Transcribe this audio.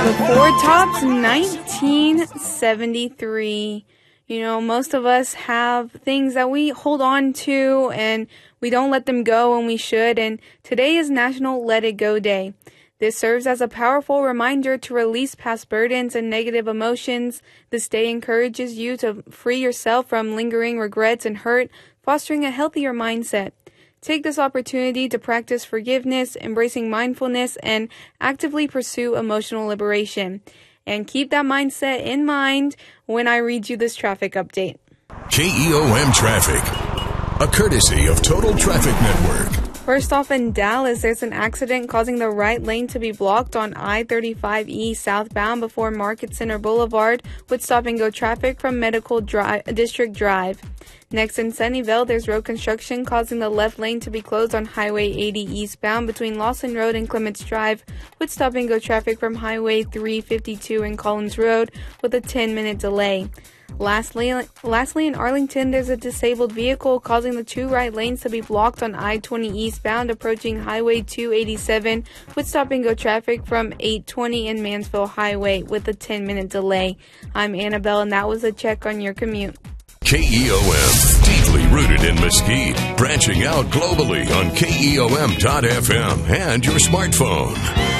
The Four Tops 1973. You know, most of us have things that we hold on to and we don't let them go when we should. And today is National Let It Go Day. This serves as a powerful reminder to release past burdens and negative emotions. This day encourages you to free yourself from lingering regrets and hurt, fostering a healthier mindset. Take this opportunity to practice forgiveness, embracing mindfulness, and actively pursue emotional liberation. And keep that mindset in mind when I read you this traffic update. KEOM Traffic, a courtesy of Total Traffic Network. First off, in Dallas, there's an accident causing the right lane to be blocked on I-35E southbound before Market Center Boulevard with stop-and-go traffic from Medical District Drive. Next, in Sunnyvale, there's road construction causing the left lane to be closed on Highway 80 eastbound between Lawson Road and Clements Drive with stop-and-go traffic from Highway 352 and Collins Road with a 10-minute delay. Lastly, in Arlington, there's a disabled vehicle causing the two right lanes to be blocked on I-20 eastbound approaching Highway 287 with stop-and-go traffic from 820 and Mansfield Highway with a 10-minute delay. I'm Annabelle, and that was a check on your commute. KEOM, deeply rooted in Mesquite, branching out globally on KEOM.FM and your smartphone.